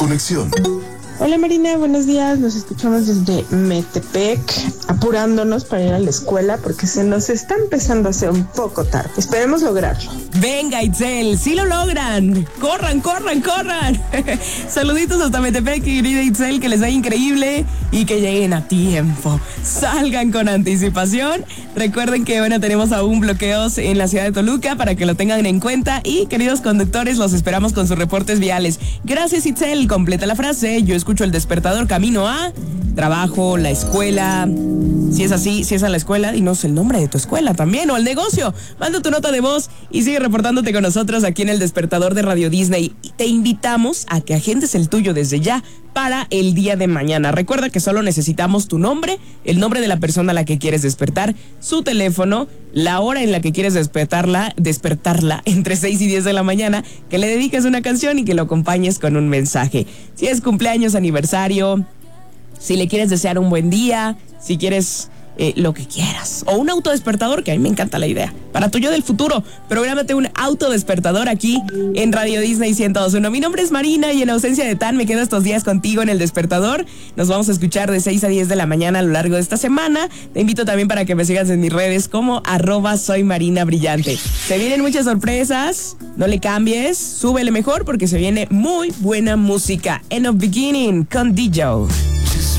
conexión. Hola Marina, buenos días. Nos escuchamos desde Metepec, apurándonos para ir a la escuela porque se nos está empezando a hacer un poco tarde. Esperemos lograrlo. Venga, Itzel, sí lo logran. Corran. Saluditos hasta Metepec, querida Itzel, que les vaya increíble y que lleguen a tiempo. Salgan con anticipación. Recuerden que, tenemos aún bloqueos en la ciudad de Toluca para que lo tengan en cuenta. Y, queridos conductores, los esperamos con sus reportes viales. Gracias, Itzel. Completa la frase. Yo escucho el despertador camino a trabajo, la escuela. Si es así, si es a la escuela, dinos el nombre de tu escuela también o al negocio. Manda tu nota de voz y sigue reportándote con nosotros aquí en el despertador de Radio Disney. Y te invitamos a que agendes el tuyo desde ya para el día de mañana. Recuerda que solo necesitamos tu nombre, el nombre de la persona a la que quieres despertar, su teléfono, la hora en la que quieres despertarla entre 6 y 10 de la mañana, que le dediques una canción y que lo acompañes con un mensaje. Si es cumpleaños, aniversario, si le quieres desear un buen día, si quieres lo que quieras. O un autodespertador, que a mí me encanta la idea. Para tu yo del futuro, prográmate un autodespertador aquí en Radio Disney 102.1. Mi nombre es Marina y en ausencia de Tan me quedo estos días contigo en el despertador. Nos vamos a escuchar de 6 a 10 de la mañana a lo largo de esta semana. Te invito también para que me sigas en mis redes como @soymarinabrillante. Se vienen muchas sorpresas, no le cambies, súbele mejor porque se viene muy buena música. End of Beginning con DJ.